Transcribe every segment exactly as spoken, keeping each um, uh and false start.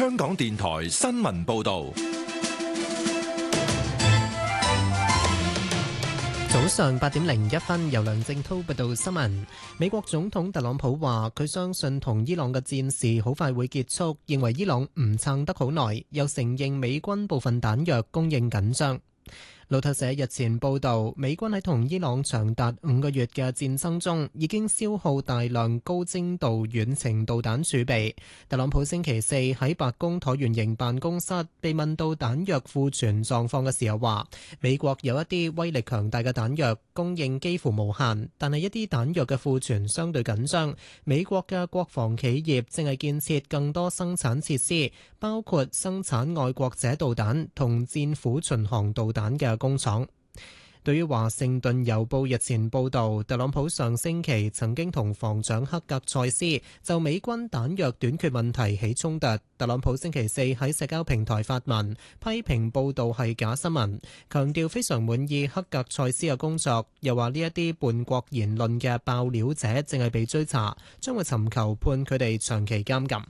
香港電台新聞報道。 早上八點零一分，由梁正滔報道新聞。美國總統特朗普話，佢相信同伊朗嘅戰事好快會結束，認為伊朗唔撐得好耐，又承認美軍部分彈藥供應緊張。路透社日前報道，美軍喺同伊朗長達五個月嘅戰爭中，已經消耗大量高精度遠程導彈儲備。特朗普星期四喺白宮橢圓形辦公室被問到彈藥庫存狀況嘅時候，話美國有一啲威力強大嘅彈藥供應幾乎無限，但係一啲彈藥嘅庫存相對緊張。美國嘅國防企業正係建設更多生產設施，包括生產愛國者導彈同戰斧巡航導彈嘅工廠。對於華盛頓郵報日前報導，特朗普上星期曾經同防長克格塞斯就美軍彈藥短缺問題起衝突。特朗普星期四喺社交平台發文批評報導係假新聞，強調非常滿意克格塞斯嘅工作，又話呢一啲叛國言論嘅爆料者正係被追查，將會尋求判佢哋長期監禁。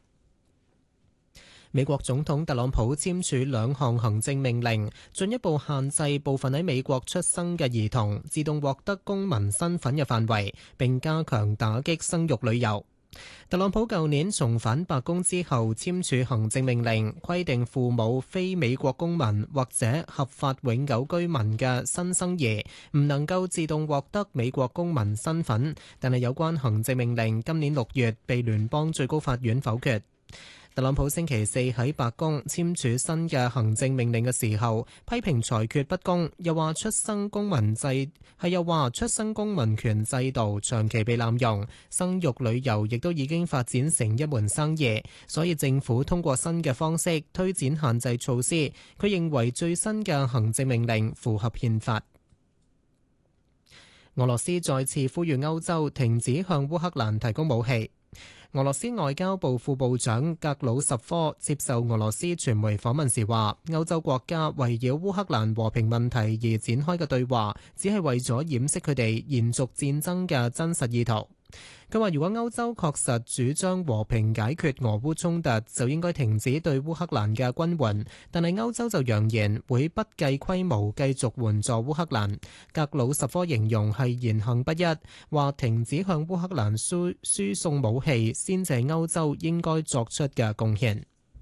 美國總統特朗普簽署兩項行政命令，進一步限制部分喺美國出生嘅兒童自動獲得公民身份嘅範圍，並加強打擊生育旅遊。特朗普舊年重返白宮之後簽署行政命令，規定父母非美國公民或者合法永久居民嘅新生兒唔能夠自動獲得美國公民身份，但係有關行政命令今年六月被聯邦最高法院否決。特朗普星期四喺白宮簽署新嘅行政命令嘅時候，批評裁決不公，又話出生公民制係又話出生公民權制度長期被濫用，生育旅遊亦都已經發展成一門生意，所以政府通過新嘅方式推展限制措施。佢認為最新嘅行政命令符合憲法。俄羅斯再次呼籲歐洲停止向烏克蘭提供武器。俄羅斯外交部副部長格魯什科接受俄羅斯傳媒訪問時話，歐洲國家圍繞烏克蘭和平問題而展開嘅對話，只係為咗掩飾佢哋延續戰爭嘅真實意圖。佢話，如果歐洲確實主張和平解決俄烏衝突，就應該停止對烏克蘭嘅軍援，但係歐洲就揚言會不計規模繼續援助烏克蘭。格魯什科形容係言行不一，話停止向烏克蘭輸輸送武器先至係歐洲應該作出嘅貢獻。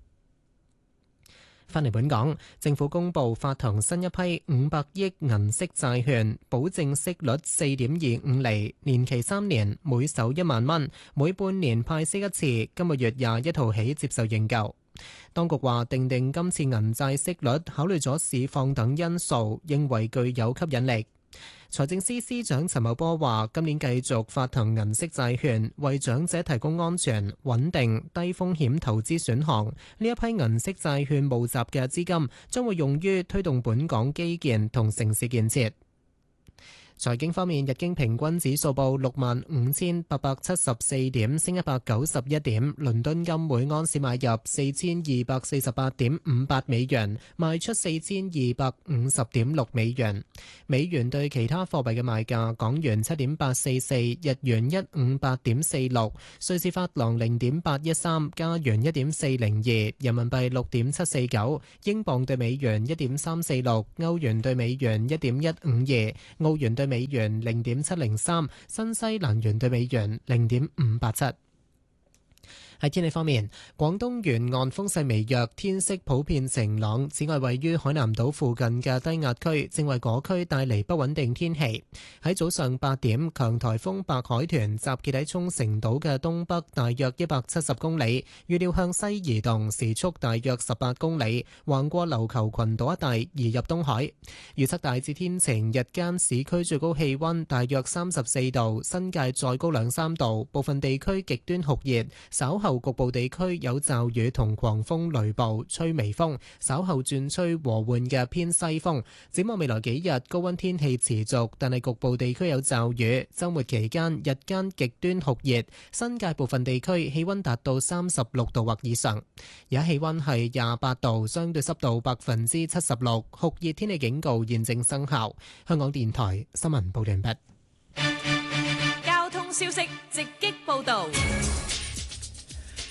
返嚟本港，政府公布發行新一批五百億銀色債券，保證息率四點二五厘，年期三年，每手一萬蚊，每半年派息一次。今個月廿一號起接受認購。當局話訂定今次銀債息率，考慮咗市況等因素，認為具有吸引力。財政司司長陳茂波話，今年繼續發行銀色債券，為長者提供安全、穩定、低風險投資選項。呢一批銀色債券募集嘅資金將會用於推動本港基建同城市建設。財經方面，日經平均指數報六萬五千八百七十四點，升一百九十一點。倫敦金每安士買入四千二百四十八點五八美元，賣出四千二百五十點六美元。美元對其他貨幣嘅賣價：港元七點八四四，日元一五八點四六，瑞士法郎零點八一三，加元一點四零二，人民幣六點七四九，英鎊對美元一點三四六，歐元對美元一點一五二，澳元對美元零點七零三，新西蘭元對美元零點五八七。喺天氣方面，廣東沿岸風勢微弱，天色普遍晴朗。此外，位於海南島附近嘅低壓區正為嗰區帶嚟不穩定天氣。喺早上八點，強颱風白海豚集結喺沖繩島嘅東北大約一百七十公里，預料向西移動，時速大約十八公里，橫過琉球群島一帶移入東海。預測大致天晴，日間市區最高氣溫大約三十四度，新界再高兩三度，部分地區極端酷熱，稍後局部地區有驟雨同狂風雷暴，吹微風，稍後轉吹和緩嘅偏西風。展望未來幾日，高溫天氣持續，但係局部地區有驟雨。週末期間日間極端酷熱，新界部分地區氣溫達到三十六度或以上。而家氣溫係廿八度，相對濕度百分之七十六，酷熱天氣警告現正生效。香港電台新聞報道完畢。 交通消息直擊報道。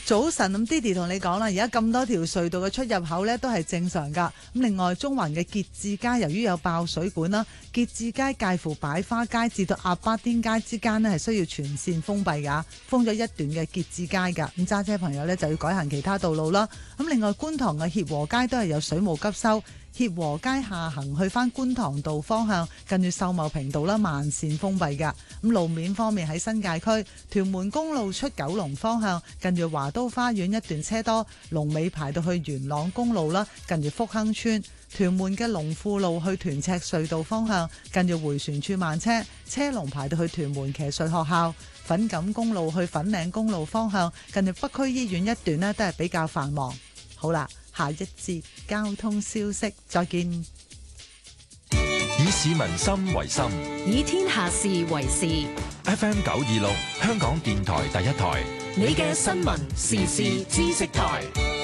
早晨，咁 Didi 同你講啦，而家咁多條隧道嘅出入口呢都係正常噶。咁另外，中環嘅結志街由於有爆水管啦，結志街介乎擺花街至到鴨巴甸街之間呢係需要全線封閉噶，封咗一段嘅結志街噶。咁揸車朋友呢就要改行其他道路啦。咁另外，觀塘嘅協和街都係有水務急修。協和街下行去返觀塘道方向，近住秀茂坪道啦，慢線封閉㗎。咁路面方面喺新界區屯門公路出九龍方向，近住華都花園一段車多，龍尾排到去元朗公路啦，近住福亨村。屯門嘅龍富路去屯赤隧道方向，近住迴旋處慢車，車龍排到去屯門騎術學校。粉錦公路去粉嶺公路方向，近住北區醫院一段呢都係比較繁忙。好啦。下一節交通消息，再見。 以市民心為心， 以天下事為事。 F M 九二六，香港電台第一台， 你嘅新聞時事知識台。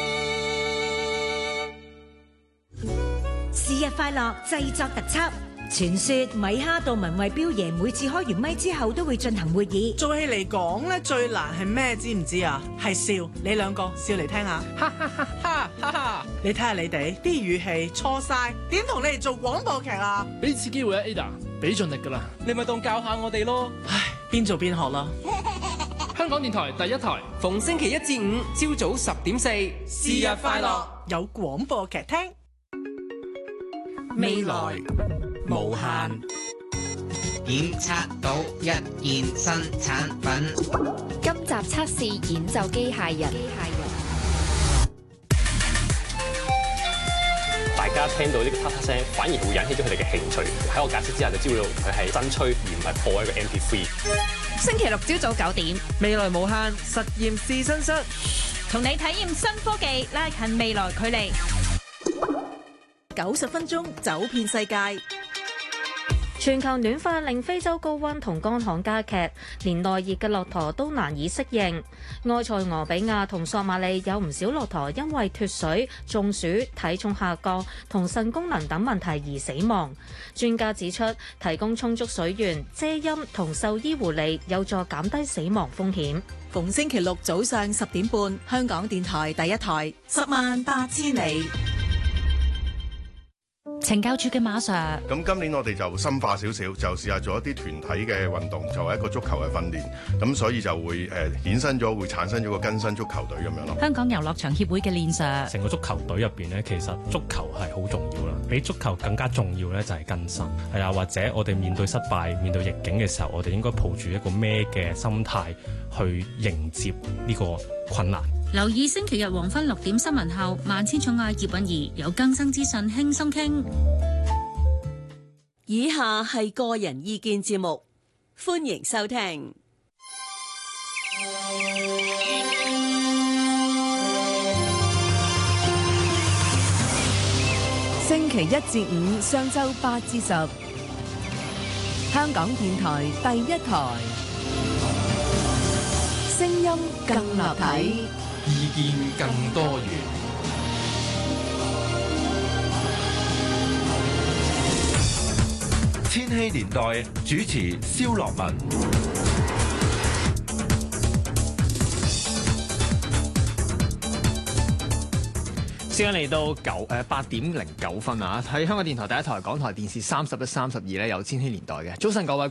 是日快樂製作特輯。傳說米哈杜文慧彪爺每次開完咪之後都會進行會議。 做戲嚟講咧，最難係咩？知唔知啊？係笑。你兩個笑嚟聽下，哈哈哈哈哈哈！你睇下你哋啲語氣錯晒，點同你哋做廣播劇啊？ 俾次機會啊 ，Ada， 俾盡力噶啦，你咪當教下我哋咯。 唉，邊做邊學啦。 香港電台第一台， 逢星期一至五朝早十點四， 是日快樂，有廣播劇聽。 未來無限， 檢測到一件新產品。 今集測試演奏機械人。 大家聽到呢個啪啪聲，反而會引起咗佢哋嘅興趣。喺我解釋之下，就知道佢係真吹而唔係播一個 M P 三。 星期六朝早九點， 未來無限實驗試身室， 同你體驗新科技，拉近未來距離。 九十分鐘走遍世界。 全球暖化令非洲高溫同乾旱加劇，連耐熱嘅駱駝都難以適應。埃塞俄比亞同索馬里有唔少駱駝因為脫水、中暑、體重下降同腎功能等問題而死亡。專家指出，提供充足水源、遮陰同獸醫護理有助減低死亡風險。 逢星期六早上十點半，香港電台第一台，十萬八千里。 懲教處嘅馬 Sir， 咁今年我哋就深化少少，就試下做一啲團體嘅運動，作為一個足球嘅訓練，咁所以就會誒、呃、衍生咗，會產生咗個更新足球隊咁樣咯。 香港遊樂場協會嘅練 Sir， 成個足球隊入邊呢，其實足球係好重要啦，比足球更加重要呢，就係更新。係啊，或者我哋面對失敗、面對逆境嘅時候，我哋應該抱住一個咩嘅心態去迎接呢個困難。 留意星期日黃昏六點新聞後，萬千寵愛葉韻儀有更新資訊輕鬆傾。 以下係個人意見節目，歡迎收聽。 星期一至五上晝八至十，香港電台第一台，聲音更立體。 意見更多元。千禧年代主持蕭樂文。 時間嚟到九誒八點零九分啊！喺香港電台第一台、港台電視三十一、三十二咧有千禧年代嘅。早晨各位。